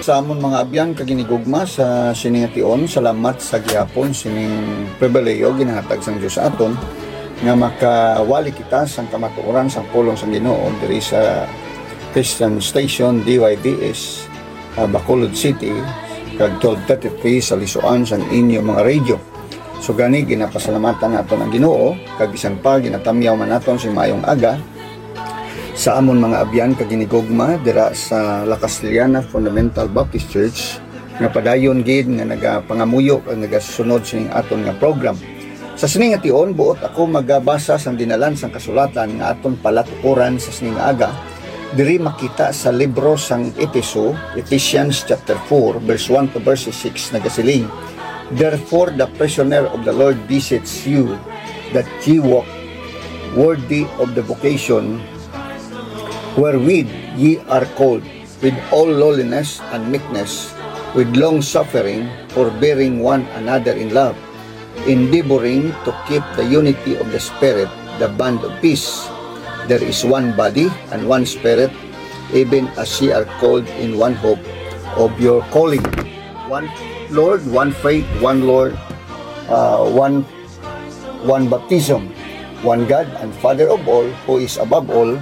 sa amon mga abyan kaginigugma sa siningation. Salamat sa gihapon sining pribileyo ginahatag sang Dios sa aton nga makawali kita sang kamatuoran sang pulong sang Ginoo diri sa Christian Station DYDS Bacolod City kag 1233 sa lisuan sang inyo mga radio. So gani ginapasalamatan naton ang Ginoo kag bisan pa ginatamyaw man naton si maayong aga sa amon mga abyan kaginigugma dira sa La Castellana Fundamental Baptist Church nga padayon gid nga nagapangamuyo kag nagasunod sining aton nga program. Sa sining ation buot ako magabasa sang dinalan sang kasulatan nga aton palatuoran sa sining aga. Diri makita sa libro sang Ephesians chapter 4 verse 1 to verse 6 nagasiling, "Therefore the prisoner of the Lord beseech you that ye walk worthy of the vocation wherewith ye are called, with all lowliness and meekness, with long suffering, forbearing one another in love, endeavoring to keep the unity of the Spirit, the bond of peace. There is one body and one Spirit, even as ye are called in one hope of your calling. One Lord, one faith, one Lord, one baptism, one God and Father of all, who is above all,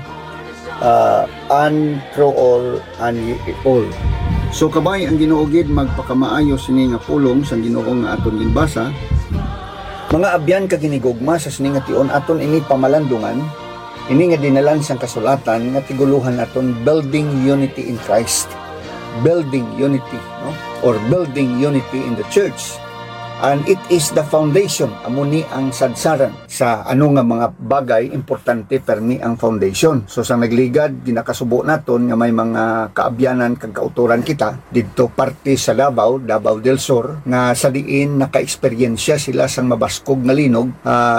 and through all and all." So kabay ang Ginoo gid magpakamaayo sini nga pulong sang Ginoo nga aton ginbasa. Mga abyan kaginigugma sa sini nga tion aton ini pamalandungan, ini nga dinalan sang kasulatan nga tiguluhan aton building unity in Christ. Building unity, no? Or building unity in the church. And it is the foundation, amo ni ang sadsaran sa ano nga mga bagay importante permi ang foundation. So sa nagligad ginakasubo naton nga may mga kaabyanan kag kauturan kita didto parte sa Davao del Sur nga sa diin naka-eksperyensya sila sang mabaskog nga linog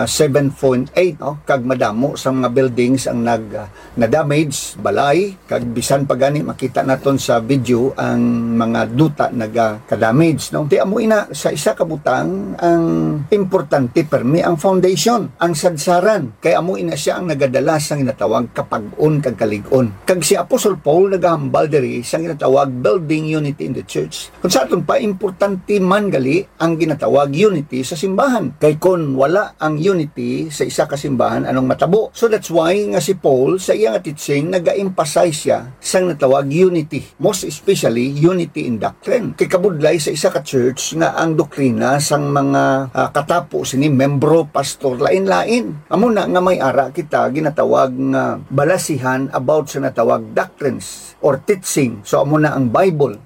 7.8 no? Kag madamo sa mga buildings ang na damage balay kag bisan pa gani makita naton sa video ang mga duta naga-damage no. Ti amo ina sa isa ka ang importante permi ang foundation, ang sadsaran. Kaya amo ina siya ang nagadala sang ginatawag kapag-on kag kalig-on. Kag si Apostle Paul nagahambal diri sang ginatawag building unity in the church. Kung sa aton pa importante man gali ang ginatawag unity sa simbahan. Kay kun wala ang unity sa isa ka simbahan anong matabo. So that's why nga si Paul sa iyang teaching naga-emphasize siya sang natawag unity, most especially unity in doctrine. Kay kabudlay sa isa ka church nga ang doktrina sang mga katapo sini membro pastor lain-lain. Amo na nga may ara kita ginatawag nga balasihan about sa natawag doctrines or teaching. So amo na ang Bible.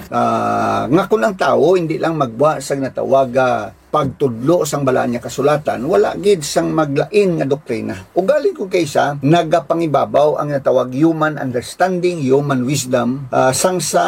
Nga kun ang tao hindi lang magwa sa natawag pagtudlo sang balaan niya kasulatan, wala gid sang maglain nga doktrina. Ugali ko kaysa nagapangibabaw ang natawag human understanding, human wisdom sang sa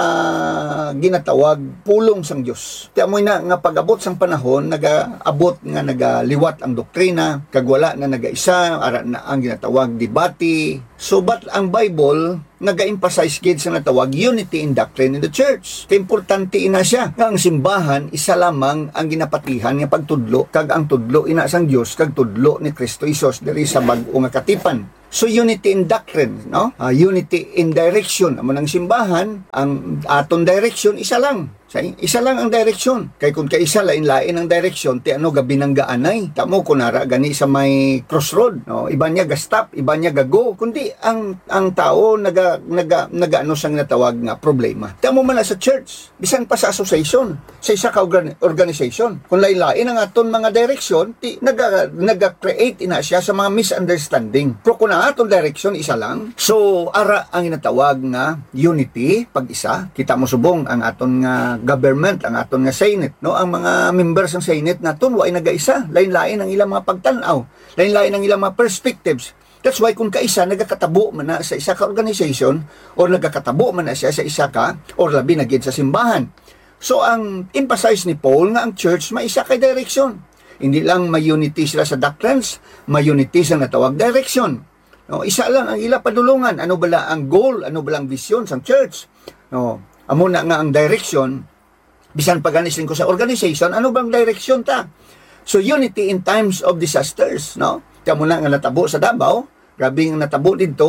ginatawag pulong sang Dios. Ti amoy na nga pag-abot sang panahon nagaabot nga nagaliwat ang doktrina, kag wala na nagaisa ara na ang ginatawag debate. So but ang Bible naga-emphasize gid sa natawag unity in doctrine in the church. Kay importante ina siya nga ang simbahan isa lamang ang ginapatihan nga pagtudlo kag ang tudlo ina sang Dios kag tudlo ni Kristo Hesus diri sa bag-o nga katipan. So unity in doctrine, no? Unity in direction. Amo nang simbahan, ang aton direction isa lang. Isa lang ang direction. Kay kung kaisa lain-lain ang direction, ti ano gabi nang gaanay. Tamo kunara gani sa may crossroad, no? Iba niya ga-stop, iba niya ga-go. Kundi ang tao naga ano sang natawag nga problema. Tamo man sa church, bisan pa sa association, sa isa ka organization. Kung lain-lain ang aton mga direction, ti naga-create ina siya sa mga misunderstanding. Pero kung ang aton direction isa lang, so ara ang inatawag nga unity pag-isa. Kita mo subong ang aton nga government, ang aton nga Senate, no? Ang mga members ng Senate naton way nagaisa, lain-lain ang ilang mga pagtan-aw, lain-lain ang ilang mga perspectives. That's why kung kaisa nagakatabo man na sa isa ka organization or nagakatabo man na siya sa isa ka or labi na gid sa simbahan. So ang emphasize ni Paul nga ang church may isa kay direction. Hindi lang may unity sila sa doctrines, may unity sa natawag direction. No, isa lang ang ila padulungan. Ano bala ang goal, ano bala ang vision sa church? No, amo na nga ang direction. Bisan paganisin ko sa organization, ano bang direction ta? So unity in times of disasters, no? Kamo na nga natabo sa Davao, grabe nga natabo dito.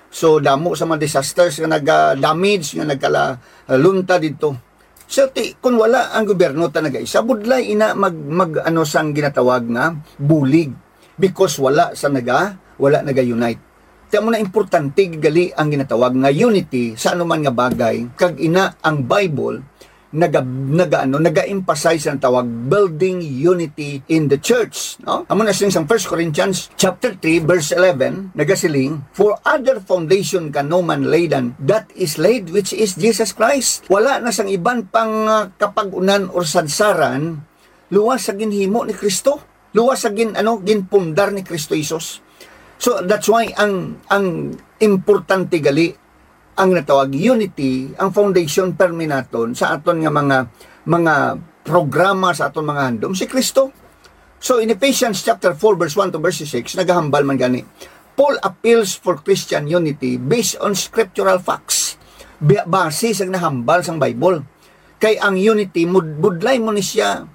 So damo sa mga disasters nga nag-damage nga nagkalunta dito. So kung wala ang gobyerno talaga isa budlay ina mag ano sang ginatawag nga bulig because wala naga-unite. Kaya mo na importante gali ang ginatawag nga unity sa anuman nga bagay kag ina ang Bible naga-emphasize ang tawag building unity in the church, no? Amo na siling sang 1 Corinthians chapter 3 verse 11 nagasiling, for other foundation can no man lay than that is laid, which is Jesus Christ. Wala na sang iban pang kapag-unan or sadsaran luwas sa ginhimo ni Kristo, luwas sa ginpundar ni Kristo Jesus. So that's why ang importante gali ang natawag unity, ang foundation perminaton sa aton nga mga programa sa aton mga handom si Kristo. So in Ephesians chapter 4 verse 1 to verse 6 nagahambal man gani. Paul appeals for Christian unity based on scriptural facts. Base sa nahambal sang Bible. Kay ang unity budlay mo ni siya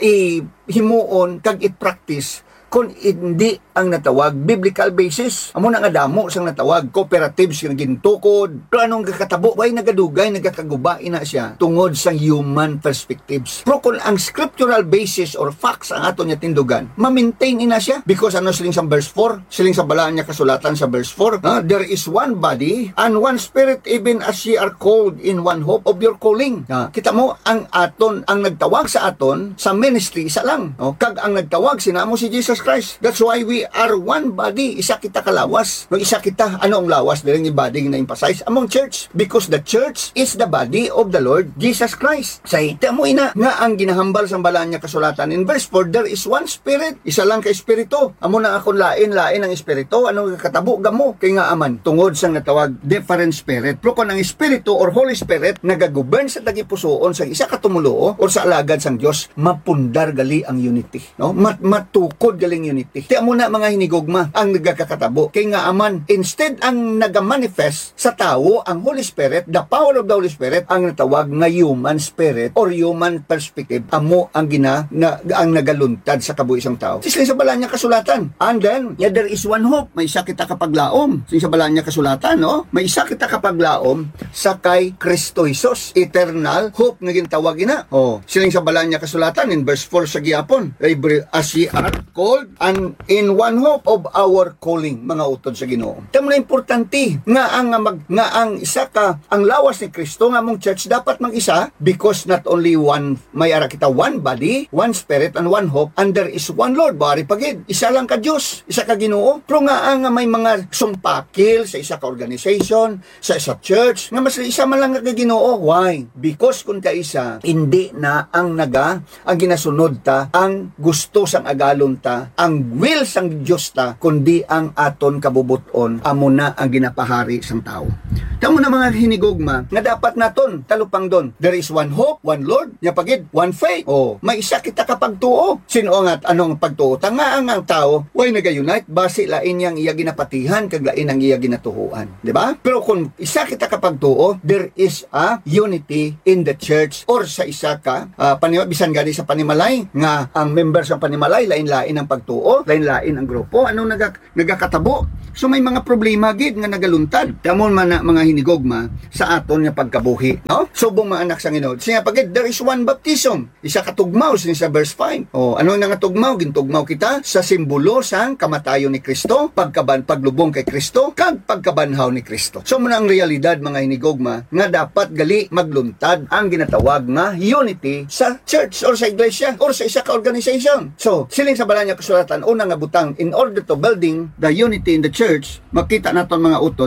himuon kag i-practice kung hindi ang natawag biblical basis. Amo na nga damo sang natawag cooperatives nga gintukod. Pero anong kakatabo way nagadugay nagakaguba ina siya tungod sa human perspectives. Pero kung ang scriptural basis or facts ang aton niya tindugan, ma-maintain ina siya because siling sa verse 4, siling sa balaan niya kasulatan sa verse 4, there is one body and one spirit even as ye are called in one hope of your calling. Kita mo ang nagtawag sa aton sa ministry isa lang. Kag ang nagtawag sinamo si Jesus Christ. That's why we are one body. Isa kita kalawas. Isa kita, ano ang lawas? Dahil yung body na emphasize among church. Because the church is the body of the Lord Jesus Christ. Say, tamo ina, nga ang ginahambal sa balaan niya kasulatan. In verse 4, there is one spirit. Isa lang ka espiritu. Amo na akong lain ang espiritu. Anong katabo gamo? Kay nga aman, tungod sang natawag different spirit. Pero kung ang espiritu or Holy Spirit nagagovern sa tagipusoon sa isa katumulo or sa alagad sang Dios, mapundar gali ang unity. No? Matukod gali unity. Tiyan mo na mga hinigugma ang nagkakatabo. Kaya nga aman, instead ang nagamanifest sa tao, ang Holy Spirit, the power of the Holy Spirit, ang natawag nga human spirit or human perspective, amo ang ang nagaluntad sa kabuisang tao. Sisling sa balaan niya kasulatan. And then, there is one hope. May isa kita kapaglaom. Sisling sa balaan niya kasulatan, no? May isa kita kapaglaom sa kay Kristo Jesus. Eternal hope na gintawag ina. Siling sa balaan niya kasulatan in verse 4 sa gihapon. As ye are called and in one hope of our calling, mga utod sa Ginoo. Tamo na importante nga ang isa ka ang lawas ni Kristo nga mong church dapat mag-isa because not only one may ara kita one body, one spirit and one hope and there is one Lord. Bari pagid isa lang ka Dios, isa ka Ginoo. Pero nga ang may mga sumpakil sa isa ka organization, sa isa church nga mas isa man lang ka Ginoo. Why? Because kung kaisa hindi na ang ginasunod ta ang gusto sang agalon ta, ang will sang Diyos ta, kundi ang aton kabubuton, amo na ang ginapahari sang tao. Tamo na mga hinigugma, nga dapat naton talupang don. There is one hope, one Lord, nya pagid, one faith. May isa kita kapagtuo. Sino nga anong pagtuo? Tanga ang tao, way naga-unite, base lain yang iya ginapatihan, kag lain ang iya ginatuhuan. Diba? Pero kung isa kita kapagtuo, there is a unity in the church or sa isa ka, bisan gani sa panimalay, nga ang members ng panimalay, lain-lain ang pagtuo, lain-lain ang grupo, anong nagakatabo. So may mga problema gid nga nagaluntad. Damon man na mga hinigugma sa aton nga pagkabuhi, no? Subong mga anak sa Ginoo. Siya pagid there is one baptism. Isa ka tugmaw sa verse 5. Ano nga tugmaw? Gintugmaw kita sa simbolo sang kamatayon ni Kristo, paglubong kay Kristo, kag pagkabanhaw ni Kristo. So muna ang realidad mga hinigugma nga dapat gali magluntad ang ginatawag nga unity sa church or sa iglesia or sa isa ka organization. So siling sa balaan niya kasulatan una nga butang in order to building the unity in the church, makita naton mga utod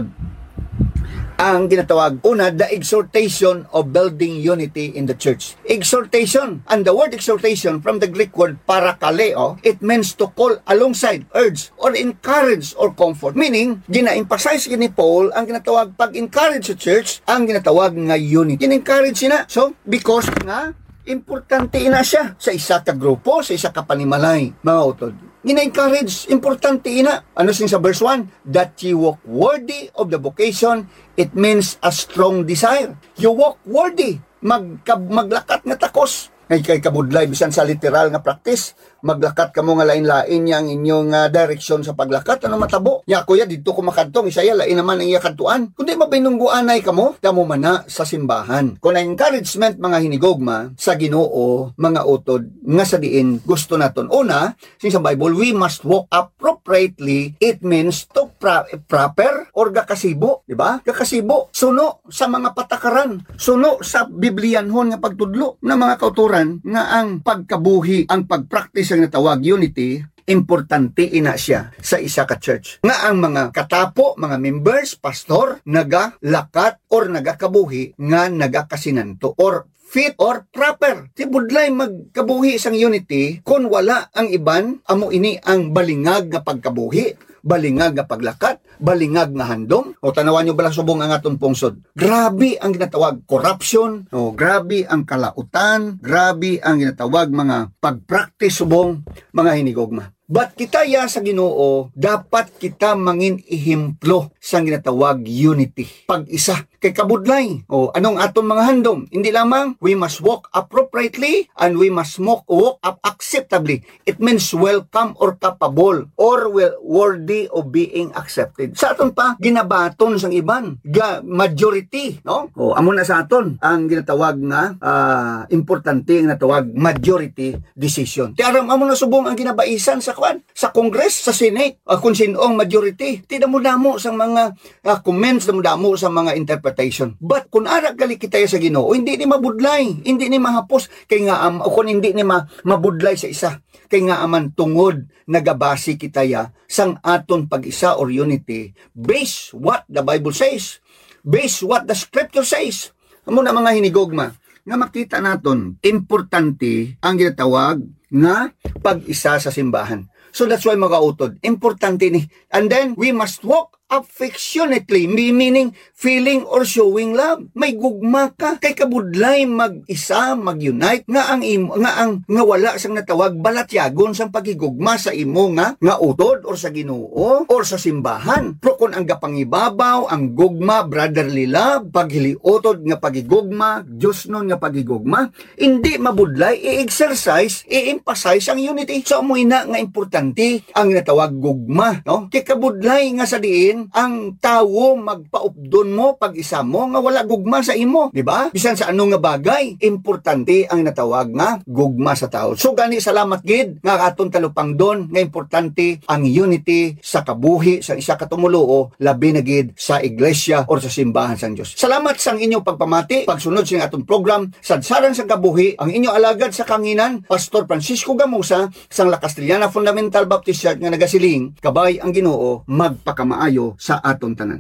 ang ginatawag una, the exhortation of building unity in the church. Exhortation, and the word exhortation from the Greek word parakaleo, it means to call alongside, urge, or encourage or comfort. Meaning, gina-emphasize ni Paul ang ginatawag pag-encourage sa church, ang ginatawag nga unity. Gina-encourage na. So, because nga importante ina siya sa isa ka grupo, sa isa ka panimalay, mga utod. Gina-encourage, importante ina. Ano sing sa verse 1? That ye walk worthy of the vocation, it means a strong desire. You walk worthy, maglakat nga takos. Kay kabudlay, bisan sa literal nga practice, maglakat kamo nga lain-lain yang inyong direksyon sa paglakat, ano matabo? Ya kuya, dito ko makadtong, isaya lain naman ang iya kadtuan. Kundi mabinungguanay kamo, damo man na sa simbahan. Kung encouragement mga hinigogma sa Ginoo, mga utod, nga sa diin gusto naton. Una, sa Bible, we must walk appropriately. It means to proper or gakasibo, di ba? Gakasibo, suno sa mga patakaran, suno sa Biblianhon nga pagtudlo na mga kauturan nga ang pagkabuhi, ang pagpractice ang natawag unity, importante ina siya sa isa ka church. Nga ang mga katapo, mga members, pastor, nagalakat or nagakabuhi nga nagakasinanto or fit or proper. Ti budlay magkabuhi sang unity kung wala ang iban, amo ini ang balingag nga pagkabuhi, balingag nga paglakat, balingag nga handom. O tanawan nyo bala subong ang atong pungsod. Grabe ang ginatawag corruption, o grabe ang kalautan, grabe ang ginatawag mga pagpractice subong mga hinigogma. But kita ya sa Ginoo, dapat kita mangin ihimplo sa ginatawag unity. Pag-isa, kay kabudlay. O anong aton mga handom? Hindi lamang, we must walk appropriately and we must walk up acceptably. It means welcome or capable or worthy of being accepted. Sa aton pa, ginabaton sang iban. Majority, no? O amo na sa aton ang ginatawag nga importante ang ginatawag majority decision. Ti aram amo na subong ang ginabaisan sa Congress, sa Senate, kung sinoong majority. Ti damo-damo sa mga comments, damo-damo sa mga interpretation. But kung ara gali kita sa Ginoo, hindi ni mabudlay, hindi ni mahapos kay nga kung hindi ni mabudlay sa isa. Kay nga aman tungod nagabasi kita ya sang aton pag-isa or unity based what the Bible says, based what the Scripture says. Amo na mga hinigogma nga makita naton importante ang ginatawag nga pag-isa sa simbahan. So that's why mga utod, importante ni. And then we must walk affectionately, meaning feeling or showing love. May gugma ka kay kabudlay mag-isa, mag-unite nga nga wala sang natawag balatyagon sang pagigugma sa imo nga utod or sa Ginoo or sa simbahan. Pero kung ang gapangibabaw, ang gugma, brotherly love, paghiliotod nga pagigugma, Diyos nun nga pagigugma, hindi mabudlay, i-exercise, i-emphasize ang unity. So mo ina nga importante ang natawag gugma, no? Kay kabudlay nga sa diin ang tawo magpaupdon mo pag-isa mo nga wala gugma sa imo, di ba? Bisan sa ano nga bagay, importante ang natawag nga gugma sa tao. So gani salamat gid nga aton talupangdon nga importante ang unity sa kabuhi sa isa ka tumuluo, labi na gid sa iglesia or sa simbahan sang Dios. Salamat sang inyong pagpamati, pagsunod sa atong program Sadsaran sa Kabuhi, ang inyong alagad sa kanginan, Pastor Francisco Gamusa sang La Castellana Fundamental Baptist Church nga nagasiling, kabay ang Ginoo magpakamaayo sa aton tanan.